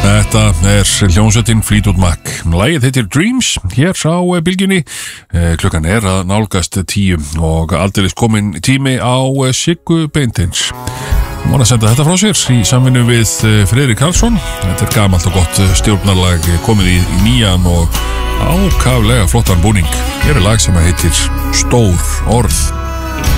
Þetta hljómsveitin Fleetwood Mac. Lagið heitir Dreams hér á bylgjunni. Klukkan að nálgast 10 og aldeilis komin tími á Siggu Beintins. Hún var að senda þetta frá sér í samvinnu við Friðrik Karlsson. Þetta gamalt og gott stjórnarlag komið í nýjan og ákaflega flottan búning. Hér lag sem heitir Stór orð.